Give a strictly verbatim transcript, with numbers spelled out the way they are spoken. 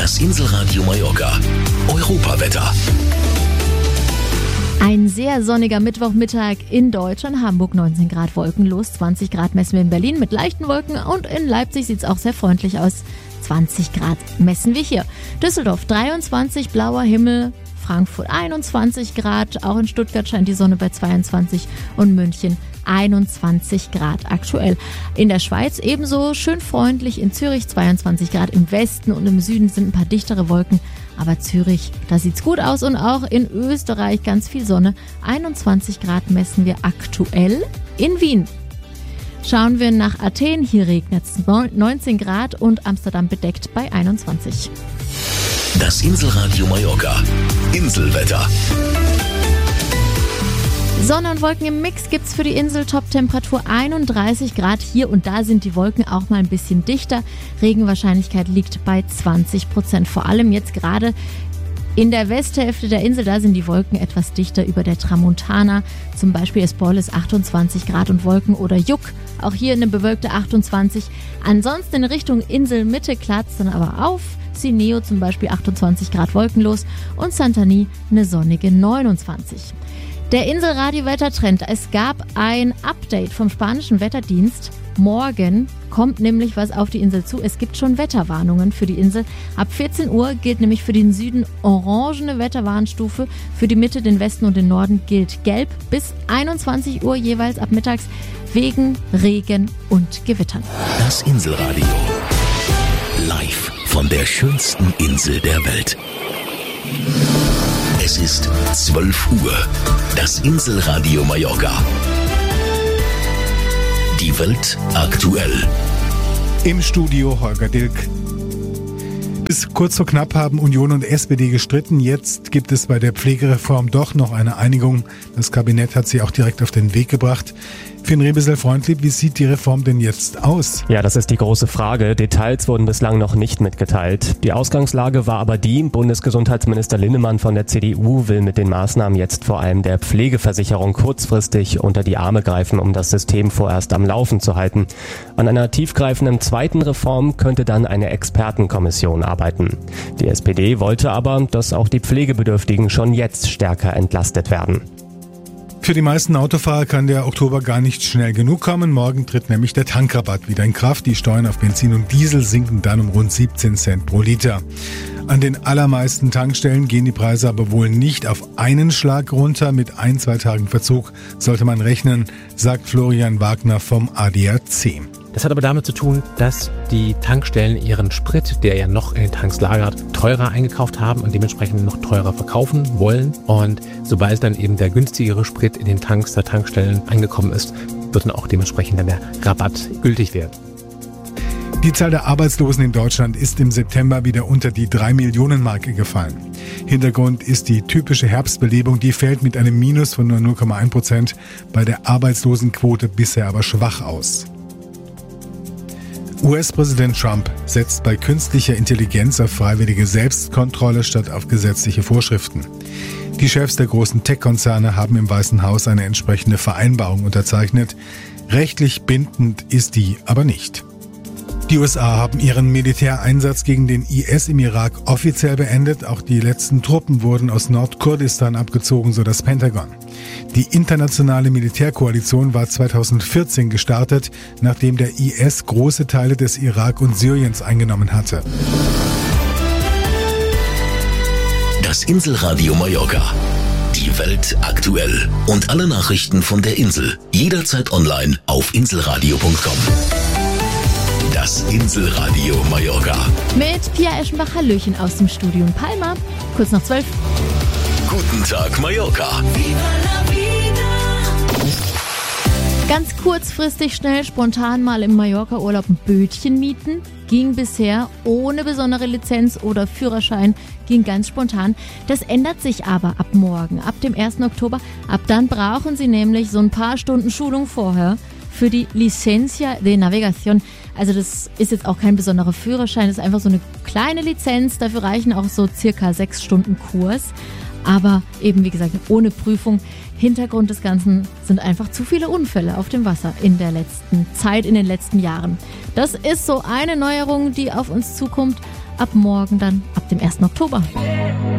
Das Inselradio Mallorca. Europawetter. Ein sehr sonniger Mittwochmittag in Deutschland. Hamburg neunzehn Grad wolkenlos, zwanzig Grad messen wir in Berlin mit leichten Wolken und in Leipzig sieht es auch sehr freundlich aus. zwanzig Grad messen wir hier. Düsseldorf dreiundzwanzig, blauer Himmel. Frankfurt einundzwanzig Grad, auch in Stuttgart scheint die Sonne bei zweiundzwanzig und München einundzwanzig Grad aktuell. In der Schweiz ebenso schön freundlich, in Zürich zweiundzwanzig Grad, im Westen und im Süden sind ein paar dichtere Wolken, aber Zürich, da sieht's gut aus und auch in Österreich ganz viel Sonne. einundzwanzig Grad messen wir aktuell in Wien. Schauen wir nach Athen, hier regnet es neunzehn Grad und Amsterdam bedeckt bei einundzwanzig. Das Inselradio Mallorca. Inselwetter. Sonne und Wolken im Mix gibt's für die Insel. Top-Temperatur einunddreißig Grad. Hier und da sind die Wolken auch mal ein bisschen dichter. Regenwahrscheinlichkeit liegt bei zwanzig Prozent. Vor allem jetzt gerade in der Westhälfte der Insel, da sind die Wolken etwas dichter über der Tramontana. Zum Beispiel Espoles achtundzwanzig Grad und Wolken oder Juck. Auch hier eine bewölkte achtundzwanzig. Ansonsten in Richtung Inselmitte klart's dann aber auf. Sineo zum Beispiel achtundzwanzig Grad wolkenlos und Santani eine sonnige neunundzwanzig. Der Inselradio-Wettertrend. Es gab ein Update vom spanischen Wetterdienst. Morgen kommt nämlich was auf die Insel zu. Es gibt schon Wetterwarnungen für die Insel. Ab vierzehn Uhr gilt nämlich für den Süden orangene Wetterwarnstufe. Für die Mitte, den Westen und den Norden gilt gelb. Bis einundzwanzig Uhr jeweils ab mittags wegen Regen und Gewittern. Das Inselradio. Live von der schönsten Insel der Welt. Es ist zwölf Uhr. Das Inselradio Mallorca. Die Welt aktuell. Im Studio Holger Dilk. Bis kurz vor knapp haben Union und S P D gestritten. Jetzt gibt es bei der Pflegereform doch noch eine Einigung. Das Kabinett hat sie auch direkt auf den Weg gebracht. Finn Rebesel-Freundlieb, wie sieht die Reform denn jetzt aus? Ja, das ist die große Frage. Details wurden bislang noch nicht mitgeteilt. Die Ausgangslage war aber die, Bundesgesundheitsminister Linnemann von der C D U will mit den Maßnahmen jetzt vor allem der Pflegeversicherung kurzfristig unter die Arme greifen, um das System vorerst am Laufen zu halten. An einer tiefgreifenden zweiten Reform könnte dann eine Expertenkommission arbeiten. Die S P D wollte aber, dass auch die Pflegebedürftigen schon jetzt stärker entlastet werden. Für die meisten Autofahrer kann der Oktober gar nicht schnell genug kommen. Morgen tritt nämlich der Tankrabatt wieder in Kraft. Die Steuern auf Benzin und Diesel sinken dann um rund siebzehn Cent pro Liter. An den allermeisten Tankstellen gehen die Preise aber wohl nicht auf einen Schlag runter. Mit ein, zwei Tagen Verzug sollte man rechnen, sagt Florian Wagner vom A D A C. Das hat aber damit zu tun, dass die Tankstellen ihren Sprit, der ja noch in den Tanks lagert, teurer eingekauft haben und dementsprechend noch teurer verkaufen wollen. Und sobald dann eben der günstigere Sprit in den Tanks der Tankstellen angekommen ist, wird dann auch dementsprechend dann der Rabatt gültig werden. Die Zahl der Arbeitslosen in Deutschland ist im September wieder unter die drei Millionen Marke gefallen. Hintergrund ist die typische Herbstbelebung, die fällt mit einem Minus von nur null Komma eins Prozent bei der Arbeitslosenquote bisher aber schwach aus. U S-Präsident Trump setzt bei künstlicher Intelligenz auf freiwillige Selbstkontrolle statt auf gesetzliche Vorschriften. Die Chefs der großen Tech-Konzerne haben im Weißen Haus eine entsprechende Vereinbarung unterzeichnet. Rechtlich bindend ist die aber nicht. Die U S A haben ihren Militäreinsatz gegen den I S im Irak offiziell beendet. Auch die letzten Truppen wurden aus Nordkurdistan abgezogen, so das Pentagon. Die internationale Militärkoalition war zweitausendvierzehn gestartet, nachdem der I S große Teile des Irak und Syriens eingenommen hatte. Das Inselradio Mallorca. Die Welt aktuell. Und alle Nachrichten von der Insel. Jederzeit online auf inselradio punkt com. Das Inselradio Mallorca. Mit Pia Eschenbach, Hallöchen aus dem Studio in Palma. Kurz nach zwölf. Guten Tag Mallorca. Ganz kurzfristig, schnell, spontan mal im Mallorca-Urlaub ein Bötchen mieten. Ging bisher ohne besondere Lizenz oder Führerschein, ging ganz spontan. Das ändert sich aber ab morgen, ab dem ersten Oktober. Ab dann brauchen Sie nämlich so ein paar Stunden Schulung vorher für die Licencia de Navegación. Also das ist jetzt auch kein besonderer Führerschein, das ist einfach so eine kleine Lizenz. Dafür reichen auch so circa sechs Stunden Kurs. Aber eben, wie gesagt, ohne Prüfung. Hintergrund des Ganzen sind einfach zu viele Unfälle auf dem Wasser in der letzten Zeit, in den letzten Jahren. Das ist so eine Neuerung, die auf uns zukommt. ab morgen dann, ab dem ersten Oktober.